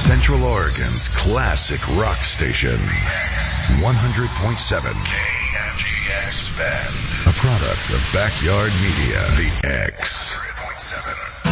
Central Oregon's classic rock station. 100.7 KFGX Bend. A product of Backyard Media. The X.